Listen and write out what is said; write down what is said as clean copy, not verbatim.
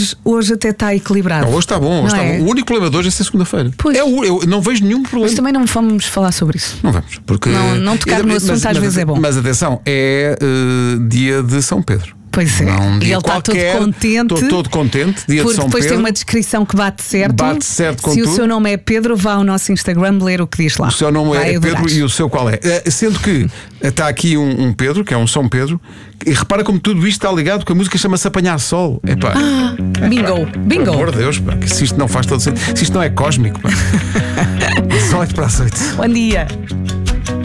hoje até está equilibrado. Não, hoje está bom, hoje está bom. O único problema de hoje é ser segunda-feira. Eu não vejo nenhum problema. Mas também não vamos falar sobre isso. Não vamos, porque não tocar no assunto às vezes é bom. Mas atenção, é dia de São Pedro. Pois é, e ele está todo contente. Estou todo contente, dia de São Pedro. Porque depois tem uma descrição que bate certo. Bate certo com Se tudo. o seu nome é Pedro, vá ao nosso Instagram ler o que diz lá. O seu nome é Pedro e o seu qual é? Sendo que está aqui um Pedro, que é um São Pedro, e repara como tudo isto está ligado, que a música chama-se Apanhar Sol. Epá. Bingo. Pelo amor de Deus, pá, que se isto não faz todo sentido, se isto não é cósmico, pá. Só 8 para as 8. Bom dia.